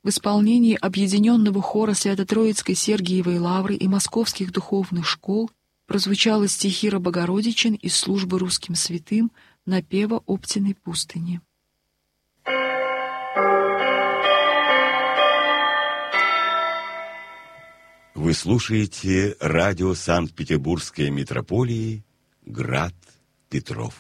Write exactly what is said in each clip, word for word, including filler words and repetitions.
в исполнении объединенного хора Свято-Троицкой Сергиевой Лавры и московских духовных школ прозвучало стихиро Богородичин из службы русским святым напева Оптиной пустыни. Вы слушаете радио Санкт-Петербургской митрополии «Град Петров».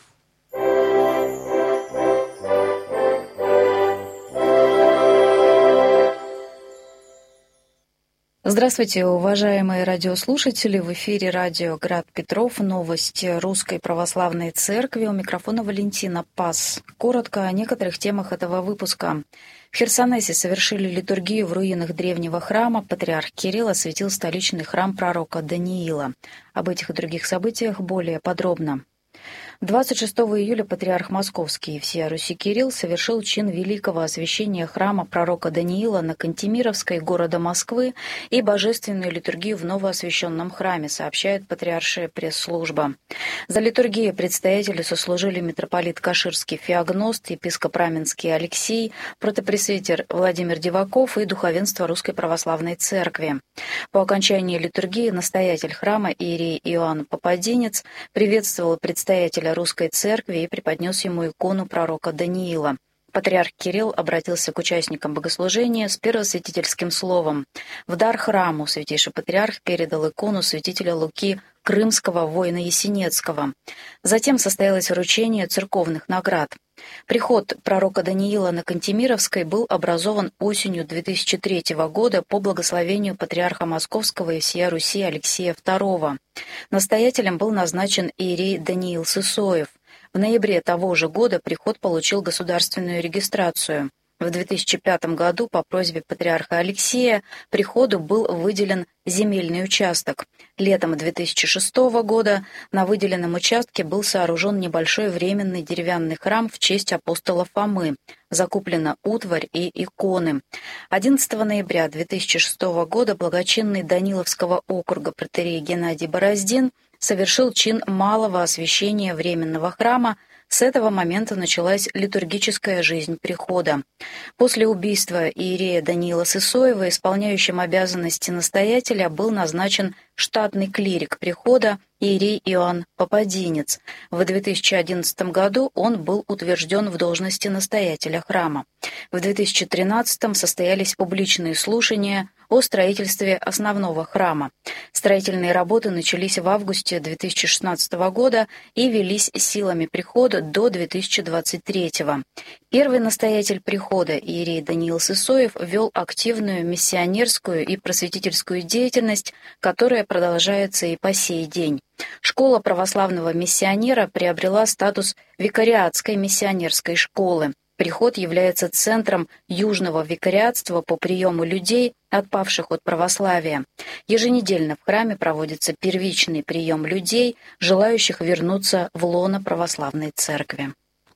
Здравствуйте, уважаемые радиослушатели! В эфире радио «Град Петров». Новости Русской Православной Церкви. У микрофона Валентина Пас. Коротко о некоторых темах этого выпуска. В Херсонесе совершили литургию в руинах древнего храма. Патриарх Кирилл осветил столичный храм пророка Даниила. Об этих и других событиях более подробно. двадцать шестого июля патриарх Московский и всея Руси Кирилл совершил чин великого освящения храма пророка Даниила на Кантемировской города Москвы и божественную литургию в новоосвященном храме, сообщает патриаршая пресс-служба. За литургией предстоятели сослужили митрополит Каширский Феогност, епископ Раменский Алексей, протопресвитер Владимир Диваков и духовенство Русской Православной Церкви. По окончании литургии настоятель храма иерей Иоанн Попадинец приветствовал предстоятеля Русской Церкви и преподнес ему икону пророка Даниила. Патриарх Кирилл обратился к участникам богослужения с первосвятительским словом. В дар храму святейший патриарх передал икону святителя Луки Крымского, воина Есенецкого. Затем состоялось вручение церковных наград. Приход пророка Даниила на Кантемировской был образован осенью две тысячи третьего года по благословению патриарха Московского и всея Руси Алексея второго. Настоятелем был назначен иерей Даниил Сысоев. В ноябре того же года приход получил государственную регистрацию. В две тысячи пятом году по просьбе патриарха Алексея приходу был выделен земельный участок. Летом две тысячи шестого года на выделенном участке был сооружен небольшой временный деревянный храм в честь апостола Фомы. Закуплена утварь и иконы. одиннадцатого ноября две тысячи шестого года благочинный Даниловского округа протоиерей Геннадий Бороздин совершил чин малого освящения временного храма. С этого момента началась литургическая жизнь прихода. После убийства иерея Даниила Сысоева исполняющим обязанности настоятеля был назначен штатный клирик прихода иерей Иоанн Попадинец. В две тысячи одиннадцатом году он был утвержден в должности настоятеля храма. В две тысячи тринадцатом состоялись публичные слушания о строительстве основного храма. Строительные работы начались в августе две тысячи шестнадцатого года и велись силами прихода до две тысячи двадцать третьего. Первый настоятель прихода, иерей Даниил Сысоев, вел активную миссионерскую и просветительскую деятельность, которая продолжается и по сей день. Школа православного миссионера приобрела статус викариатской миссионерской школы. Приход является центром южного викариатства по приему людей, отпавших от православия. Еженедельно в храме проводится первичный прием людей, желающих вернуться в лоно православной церкви.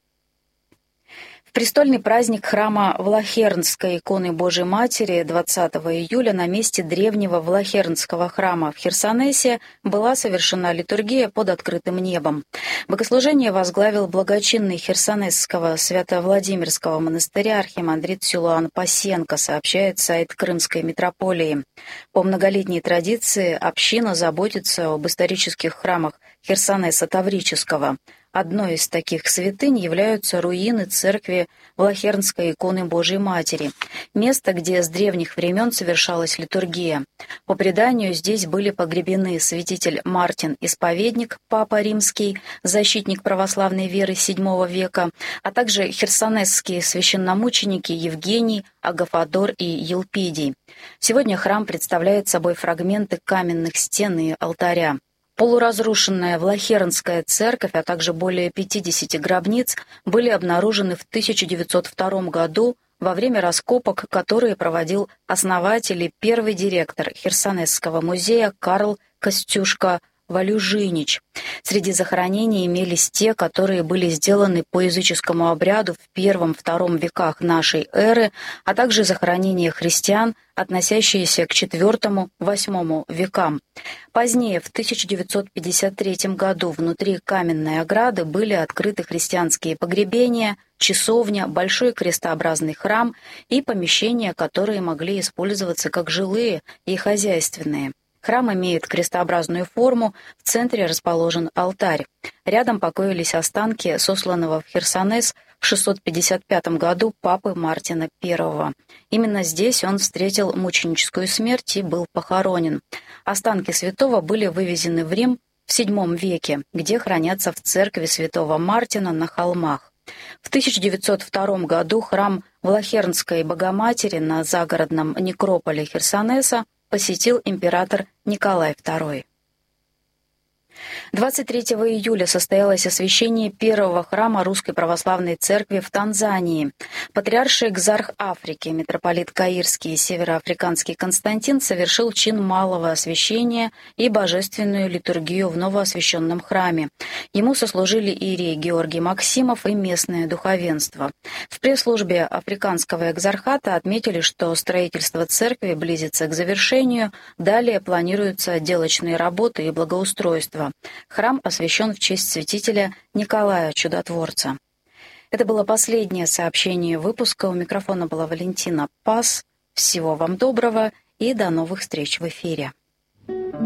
В престольный праздник храма Влахернской иконы Божией Матери двадцатого июля на месте древнего Влахернского храма в Херсонесе была совершена литургия под открытым небом. Богослужение возглавил благочинный Херсонесского Свято-Владимирского монастыря архимандрит Силуан Пасенко, сообщает сайт Крымской митрополии. По многолетней традиции община заботится об исторических храмах Херсонеса Таврического. Одной из таких святынь являются руины церкви Влахернской иконы Божией Матери, место, где с древних времен совершалась литургия. По преданию, здесь были погребены святитель Мартин Исповедник, папа римский, защитник православной веры седьмого века, а также херсонесские священномученики Евгений, Агафодор и Елпидий. Сегодня храм представляет собой фрагменты каменных стен и алтаря. Полуразрушенная Влахернская церковь, а также более пятидесяти гробниц были обнаружены в тысяча девятьсот втором году во время раскопок, которые проводил основатель и первый директор Херсонесского музея Карл Костюшка Валюжинич. Среди захоронений имелись те, которые были сделаны по языческому обряду в первом-втором веках нашей эры, а также захоронения христиан, относящиеся к четвёртому-восьмому векам. Позднее, в тысяча девятьсот пятьдесят третьем году, внутри каменной ограды были открыты христианские погребения, часовня, большой крестообразный храм и помещения, которые могли использоваться как жилые и хозяйственные. Храм имеет крестообразную форму, в центре расположен алтарь. Рядом покоились останки сосланного в Херсонес в шестьсот пятьдесят пятом году папы Мартина Первого. Именно здесь он встретил мученическую смерть и был похоронен. Останки святого были вывезены в Рим в седьмом веке, где хранятся в церкви святого Мартина на холмах. В тысяча девятьсот втором году храм Влахернской Богоматери на загородном некрополе Херсонеса посетил император Николай Второй. двадцать третьего июля состоялось освящение первого храма Русской Православной Церкви в Танзании. Патриарший экзарх Африки, митрополит Каирский и североафриканский Константин совершил чин малого освящения и божественную литургию в новоосвященном храме. Ему сослужили иерей Георгий Максимов и местное духовенство. В пресс-службе Африканского экзархата отметили, что строительство церкви близится к завершению, далее планируются отделочные работы и благоустройство. Храм освящен в честь святителя Николая Чудотворца. Это было последнее сообщение выпуска. У микрофона была Валентина Пас. Всего вам доброго и до новых встреч в эфире.